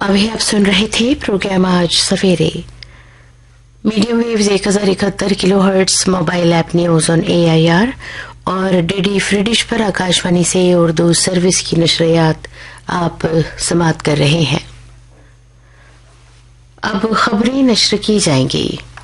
अभी आप सुन रहे थे प्रोग्राम आज सवेरे। Medium waves 1071 kilohertz, mobile app news on AIR और डीडी फ्री डिश पर आकाशवाणी से उर्दू सर्विस की नशरियात आप समाप्त कर रहे हैं। अब खबरें नश्र की जाएंगी।